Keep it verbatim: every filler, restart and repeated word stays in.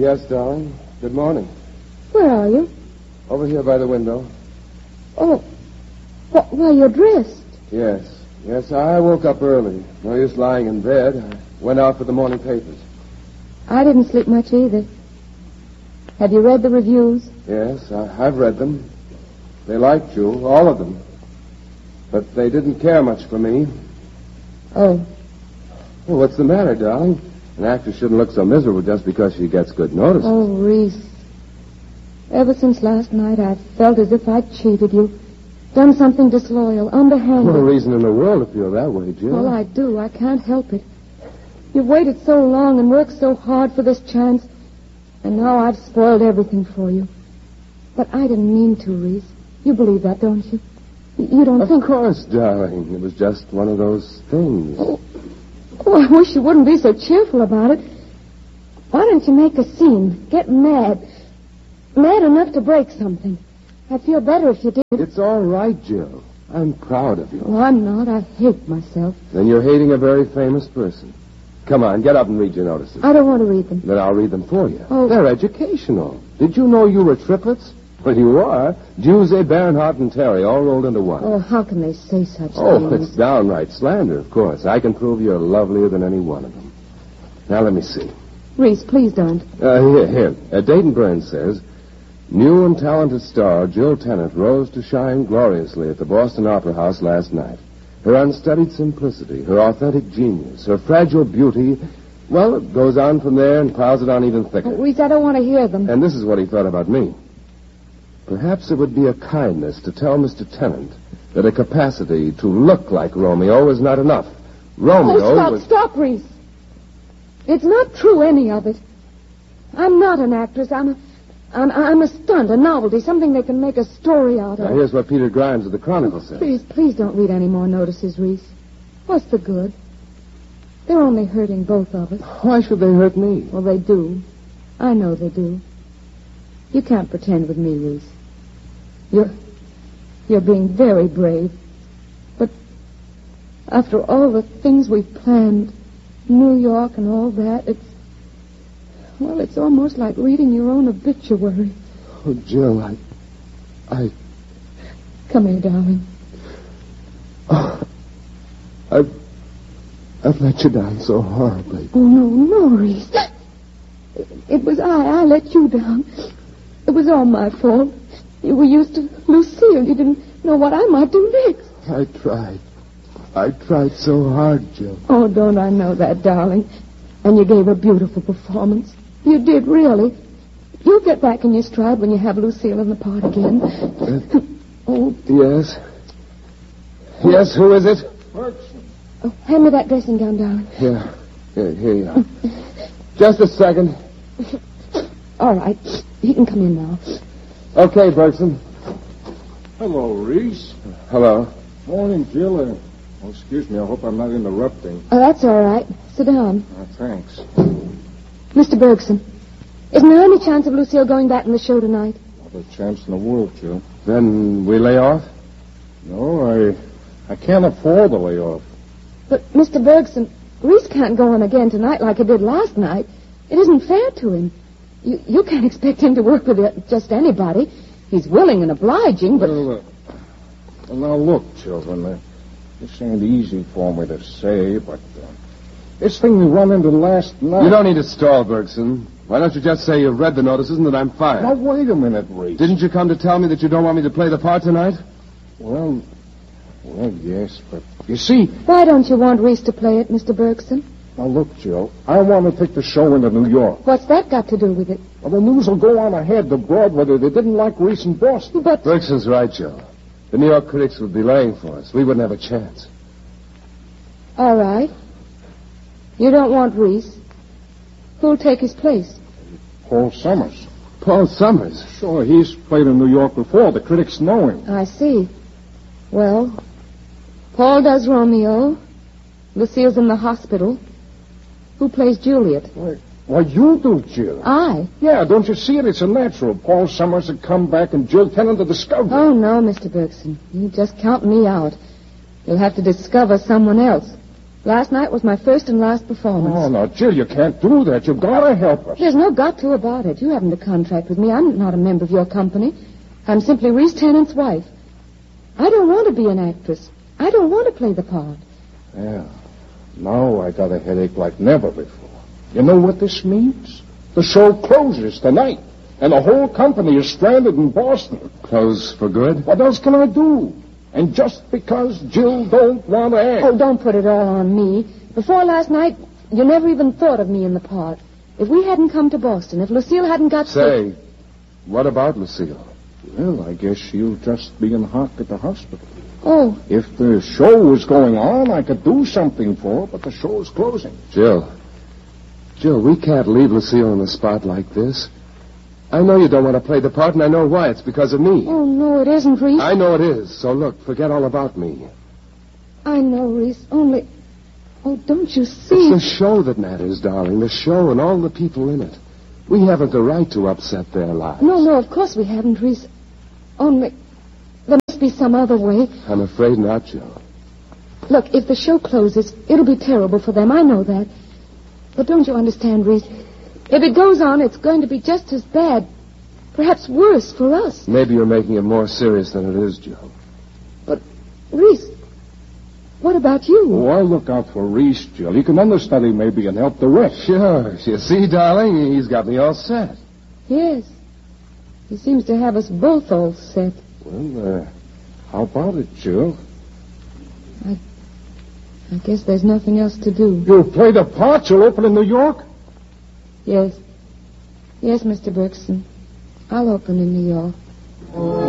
Yes, darling. Good morning. Where are you? Over here by the window. Oh, wh- why, you're dressed. Yes. Yes, I woke up early. No use lying in bed. I went out for the morning papers. I didn't sleep much either. Have you read the reviews? Yes, I, I've read them. They liked you, all of them. But they didn't care much for me. Oh. Well, what's the matter, darling? An actress shouldn't look so miserable just because she gets good notice. Oh, Reese. Ever since last night, I've felt as if I'd cheated you. Done something disloyal, underhanded. No reason in the world to feel that way, Jill. Well, I do. I can't help it. You've waited so long and worked so hard for this chance, and now I've spoiled everything for you. But I didn't mean to, Reese. You believe that, don't you? You don't of think... Of course, darling. It was just one of those things. Oh. Oh, I wish you wouldn't be so cheerful about it. Why don't you make a scene? Get mad. Mad enough to break something. I'd feel better if you did. It's all right, Jill. I'm proud of you. Oh, I'm not. I hate myself. Then you're hating a very famous person. Come on, get up and read your notices. I don't want to read them. Then I'll read them for you. Oh. They're educational. Did you know you were triplets? Well, you are. Giuseppe, Bernhardt, and Terry all rolled into one. Oh, how can they say such oh, things? it's downright slander, of course. I can prove you're lovelier than any one of them. Now, let me see. Reese, please don't. Uh, here, here. Uh, Dayton Burns says, new and talented star Jill Tennant rose to shine gloriously at the Boston Opera House last night. Her unstudied simplicity, her authentic genius, her fragile beauty, well, it goes on from there and piles it on even thicker. Oh, Reese, I don't want to hear them. And this is what he thought about me. Perhaps it would be a kindness to tell Mister Tennant that a capacity to look like Romeo is not enough. Romeo Oh, stop, was... stop, Reese. It's not true, any of it. I'm not an actress. I'm a, I'm, I'm a stunt, a novelty, something they can make a story out of. Now, here's what Peter Grimes of the Chronicle says. Please, please don't read any more notices, Reese. What's the good? They're only hurting both of us. Why should they hurt me? Well, they do. I know they do. You can't pretend with me, Reese. You're, you're being very brave. But after all the things we've planned, New York and all that, it's, well, it's almost like reading your own obituary. Oh, Jill, I, I... Come here, darling. Oh, I've, I've let you down so horribly. Oh, no, no, Reese. It, it was I. I let you down. It was all my fault. You were used to Lucille. You didn't know what I might do next. I tried. I tried so hard, Jill. Oh, don't I know that, darling? And you gave a beautiful performance. You did, really. You'll get back in your stride when you have Lucille in the part again. Uh, oh. Yes. Yes, who is it? Bergson. Oh, hand me that dressing gown, darling. Here. Here, here you are. Just a second. All right. He can come in now. Okay, Bergson. Hello, Reese. Hello. Morning, Jill. Uh, oh, excuse me. I hope I'm not interrupting. Oh, that's all right. Sit down. Uh, thanks. Mister Bergson, isn't there any chance of Lucille going back in the show tonight? Not a chance in the world, Jill. Then we lay off? No, I I can't afford to lay off. But, Mister Bergson, Reese can't go on again tonight like he did last night. It isn't fair to him. You, you can't expect him to work with uh, just anybody. He's willing and obliging, but... Well, uh, well now, look, children, uh, this ain't easy for me to say, but uh, this thing we run into last night... You don't need to stall, Bergson. Why don't you just say you've read the notices and that I'm fired? Now, wait a minute, Reese. Didn't you come to tell me that you don't want me to play the part tonight? Well, well, yes, but you see... Why don't you want Reese to play it, Mister Bergson? Now, look, Jill, I want to take the show into New York. What's that got to do with it? Well, the news will go on ahead to Broadway that they didn't like Reese in Boston. But... Bergson's right, Joe. The New York critics would be laying for us. We wouldn't have a chance. All right. You don't want Reese. Who'll take his place? Paul Summers. Paul Summers? Sure, he's played in New York before. The critics know him. I see. Well, Paul does Romeo. Lucille's in the hospital. Who plays Juliet? Why, why you do, Jill. I? Yeah, don't you see it? It's a natural. Paul Summers had come back and Jill Tennant to discover. Oh, no, Mister Bergson. You just count me out. You'll have to discover someone else. Last night was my first and last performance. Oh, now, Jill, you can't do that. You've got to help us. There's no got to about it. You haven't a contract with me. I'm not a member of your company. I'm simply Reese Tennant's wife. I don't want to be an actress. I don't want to play the part. Yeah. Now I got a headache like never before. You know what this means? The show closes tonight, and the whole company is stranded in Boston. Close for good? What else can I do? And just because Jill don't want to act. Oh, don't put it all on me. Before last night, you never even thought of me in the part. If we hadn't come to Boston, if Lucille hadn't got Say, sick... what about Lucille? Well, I guess she'll just be in hock at the hospital. Oh. If the show was going on, I could do something for her, but the show's closing. Jill. Jill, we can't leave Lucille in the spot like this. I know you don't want to play the part, and I know why. It's because of me. Oh, no, it isn't, Reese. I know it is. So look, forget all about me. I know, Reese. Only... Oh, don't you see? It's the show that matters, darling. The show and all the people in it. We haven't the right to upset their lives. No, no, of course we haven't, Reese. Only... There must be some other way. I'm afraid not, Jill. Look, if the show closes, it'll be terrible for them. I know that. But don't you understand, Reese? If it goes on, it's going to be just as bad. Perhaps worse for us. Maybe you're making it more serious than it is, Jill. But, Reese, what about you? Oh, I'll look out for Reese, Jill. He can understudy maybe and help the rest. Sure. You see, darling, he's got me all set. Yes. He seems to have us both all set. Well, uh, how about it, Jill? I... I guess there's nothing else to do. You'll play the part you'll open in New York? Yes. Yes, Mister Bergson. I'll open in New York.